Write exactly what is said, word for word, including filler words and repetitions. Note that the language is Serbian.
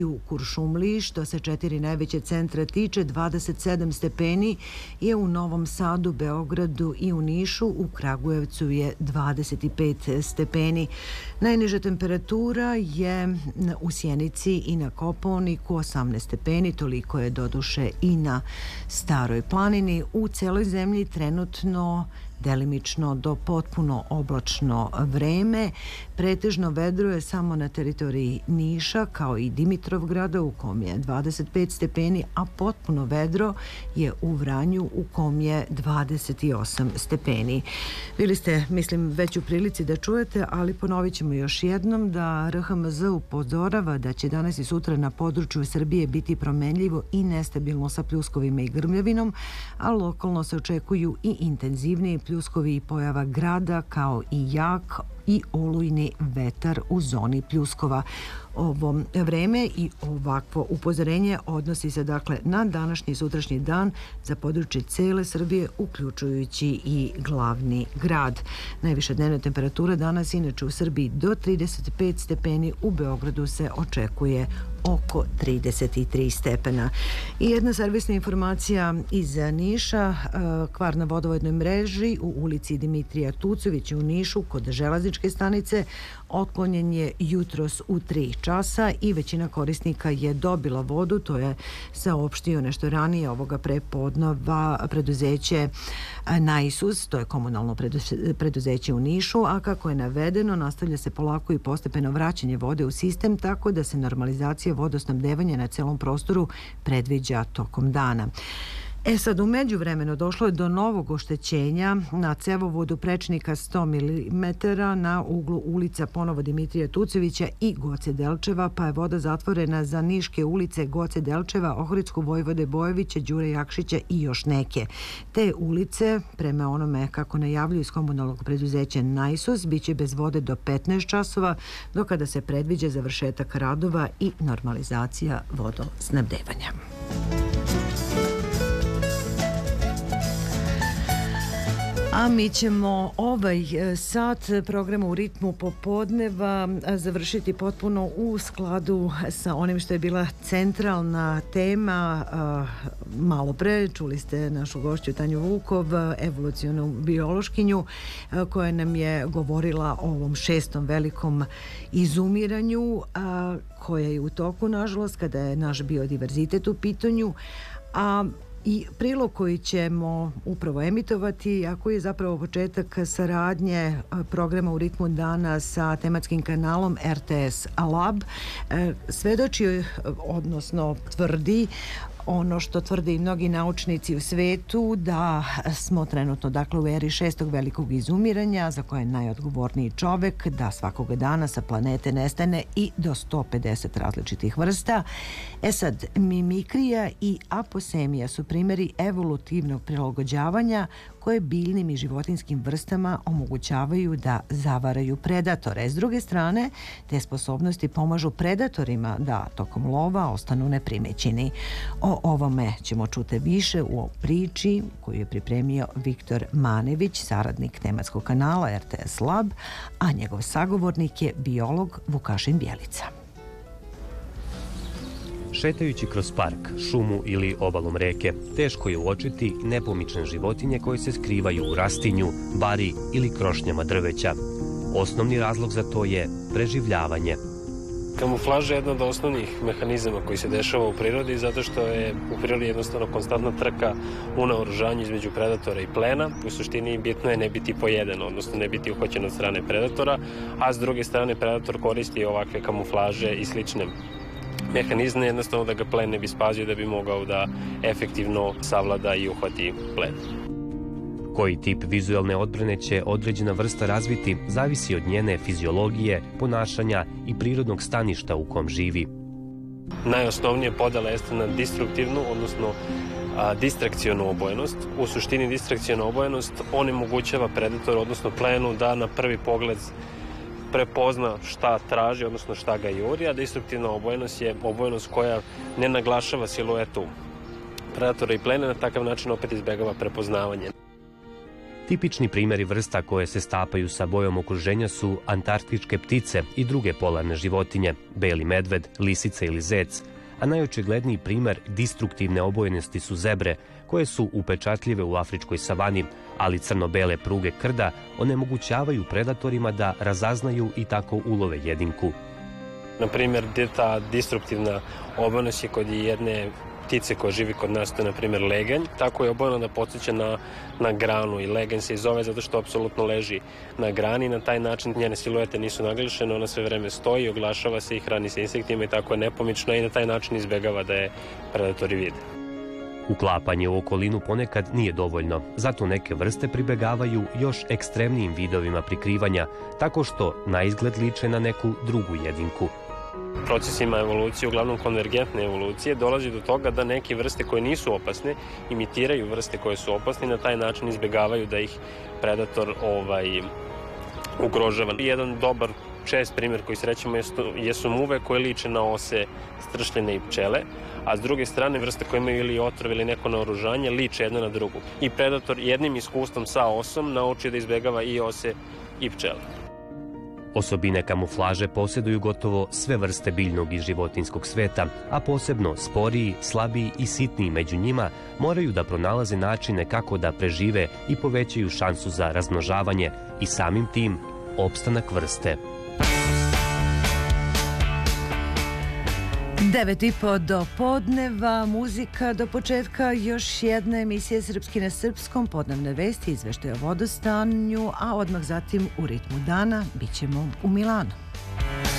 U Kuršumliji, što se četiri najveće centra tiče, dvadeset sedam stepeni je u Novom Sadu, Beogradu i u Nišu. U Kragujevcu je dvadeset pet stepeni. Najniža temperatura je u Sjenici i na Kopaoniku osamnaest stepeni, toliko je doduše i na Staroj planini. U celoj zemlji trenutno delimično do potpuno oblačno vreme. Pretežno vedro je samo na teritoriji Niša, kao i Dimitrovgrada u kom je dvadeset pet stepeni, a potpuno vedro je u Vranju u kom je dvadeset osam stepeni. Bili ste, mislim, već u prilici da čujete, ali ponovit ćemo još jednom da R H M Z upozorava da će danas i sutra na području Srbije biti promenljivo i nestabilno sa pljuskovima i grmljavinom, a lokalno se očekuju i intenzivniji pljuskovi i pojava grada, kao i jak i olujni vetar u zoni pljuskova. Ovo vreme i ovakvo upozorenje odnosi se dakle na današnji i sutrašnji dan za područje cele Srbije, uključujući i glavni grad. Najviša dnevna temperatura danas inače u Srbiji do trideset pet stepeni, u Beogradu se očekuje oko trideset tri stepena. I jedna servisna informacija iz Niša. Kvar na vodovodnoj mreži u ulici Dimitrija Tucovića u Nišu kod železničke stanice otklonjen je jutros u tri časa i većina korisnika je dobila vodu. To je saopštio nešto ranije ovoga prepodneva preduzeće Naisus, to je komunalno preduzeće u Nišu, a kako je navedeno, nastavlja se polako i postepeno vraćanje vode u sistem, tako da se normalizacija vodosnabdevanja na celom prostoru predviđa tokom dana. E sad, u međuvremenu došlo je do novog oštećenja na cevovodu prečnika sto milimetara na uglu ulica ponovo Dimitrija Tucovića i Goce Delčeva, pa je voda zatvorena za niške ulice Goce Delčeva, Ohridsku, Vojvode Bojovića, Đure Jakšića i još neke. Te ulice, prema onome kako najavljuju iz komunalnog preduzeća Naisus, bit će bez vode do petnaest časova, do kada se predviđa završetak radova i normalizacija vodosnabdevanja. A mi ćemo ovaj sat programa U ritmu popodneva završiti potpuno u skladu sa onim što je bila centralna tema. Malo pre čuli ste našu gošću Tanju Vukov, evolucionu biološkinju, koja nam je govorila o ovom šestom velikom izumiranju, koja je u toku, nažalost, kada je naš biodiverzitet u pitanju. A i prilog koji ćemo upravo emitovati, a koji je zapravo početak saradnje programa U ritmu dana sa tematskim kanalom R T S Lab, svedoči, odnosno tvrdi ono što tvrde i mnogi naučnici u svetu, da smo trenutno dakle u eri šestog velikog izumiranja, za koje je najodgovorniji čovek, da svakoga dana sa planete nestane i do sto pedeset različitih vrsta. E sad, mimikrija i aposemija su primjeri evolutivnog prilagođavanja koje biljnim i životinskim vrstama omogućavaju da zavaraju predatore. S druge strane, te sposobnosti pomažu predatorima da tokom lova ostanu neprimećeni. O ovome ćemo čuti više u priči koju je pripremio Viktor Manević, saradnik tematskog kanala R T S Lab, a njegov sagovornik je biolog Vukašin Bjelica. Šetajući kroz park, šumu ili obalom reke, teško je uočiti nepomične životinje koje se skrivaju u rastinju, bari ili krošnjama drveća. Osnovni razlog za to je preživljavanje. Kamuflaža je jedna od osnovnih mehanizama koji se dešava u prirodi, zato što je u prirodi jednostavno konstantna trka u naoružanju između predatora i plena. U suštini bitno je ne biti pojeden, odnosno ne biti uhoćen od strane predatora, a s druge strane predator koristi ovakve kamuflaže i slične mehanizme, jednostavno da ga plen ne bi spazio, da bi mogao da efektivno savlada i uhvati plen. Koji tip vizualne odbrane će određena vrsta razviti zavisi od njene fiziologije, ponašanja i prirodnog staništa u kom živi. Najosnovnije podela jeste na destruktivnu, odnosno a, distrakcionu obojenost. U suštini distrakciona obojenost onemogućava predatoru, odnosno plenu, da na prvi pogled prepozna šta traži, odnosno šta ga juri, a destruktivna obojenost je obojenost koja ne naglašava siluetu predatora i plena, na takav način opet izbegava prepoznavanje. Tipični primjeri vrsta koje se stapaju sa bojom okruženja su antarktičke ptice i druge polarne životinje, beli medved, lisica ili zec, a najočigledniji primjer destruktivne obojenosti su zebre, koje su upečatljive u afričkoj savani, ali crno-bele pruge krda onemogućavaju predatorima da razaznaju i tako ulove jedinku. Na primjer, ta destruktivna obojenost je kod jedne ptice koja živi kod nas, to je na primjer leganj, tako je obojena da podsjeća na, na granu i leganj se i zove zato što apsolutno leži na grani, na taj način njene siluete nisu naglašene, ona sve vreme stoji, oglašava se i hrani se insektima i tako je nepomična i na taj način izbegava da je predatori vide. Uklapanje u okolinu ponekad nije dovoljno, zato neke vrste pribegavaju još ekstremnijim vidovima prikrivanja, tako što na izgled liče na neku drugu jedinku. Procesima evolucije, uglavnom konvergentne evolucije, dolazi do toga da neke vrste koje nisu opasne imitiraju vrste koje su opasne i na taj način izbegavaju da ih predator ovaj, ugrožava. Jedan dobar čest primjer koji srećemo jesu muve koje liče na ose stršljene i pčele, a s druge strane vrste koje imaju ili otrov ili neko naoružanje liče jedna na drugu. I predator jednim iskustvom sa osom nauči da izbegava i ose i pčele. Osobine kamuflaže posjeduju gotovo sve vrste biljnog i životinskog sveta, a posebno sporiji, slabiji i sitniji među njima moraju da pronalaze načine kako da prežive i povećaju šansu za razmnožavanje i samim tim opstanak vrste. Devet i po do podneva, muzika do početka još jedna emisija Srpski na srpskom, podnevne vesti, izveštaje o vodostanju, a odmah zatim u ritmu dana bit ćemo u Milanu.